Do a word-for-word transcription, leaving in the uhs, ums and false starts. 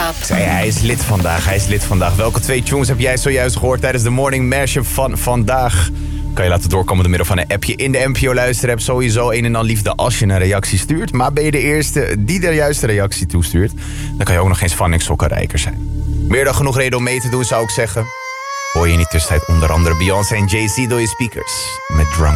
WhatsApp. Ik zei, hij is lid vandaag, hij is lid vandaag. Welke twee tunes heb jij zojuist gehoord tijdens de morning mashup van vandaag? Kan je laten doorkomen door middel van een appje in de N P O luisterapp. Sowieso een en al liefde als je een reactie stuurt. Maar ben je de eerste die de juiste reactie toestuurt, dan kan je ook nog eens van en sokkenrijker zijn. Meer dan genoeg reden om mee te doen, zou ik zeggen. Hoor je in die tussentijd onder andere Beyoncé en Jay-Z door je speakers met Drunk.